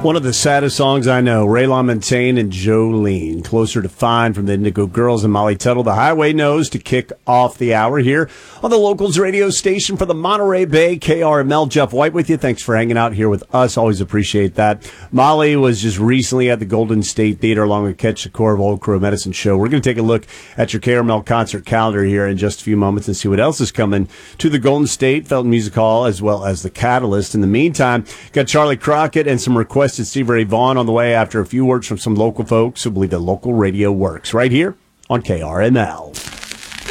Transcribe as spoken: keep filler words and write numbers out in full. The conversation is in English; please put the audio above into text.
One of the saddest songs I know, Ray LaMontagne and Jolene. Closer to Fine from the Indigo Girls and Molly Tuttle. The Highway Knows to kick off the hour here on the Locals radio station for the Monterey Bay, K R M L. Jeff White with you. Thanks for hanging out here with us. Always appreciate that. Molly was just recently at the Golden State Theater along with Catch the Core of Old Crow Medicine Show. We're going to take a look at your K R M L concert calendar here in just a few moments and see what else is coming to the Golden State Felton Music Hall as well as the Catalyst. In the meantime, got Charlie Crockett and some requested Stevie Ray Vaughan on the way after a few words from some local folks who believe that local radio works right here on K R M L.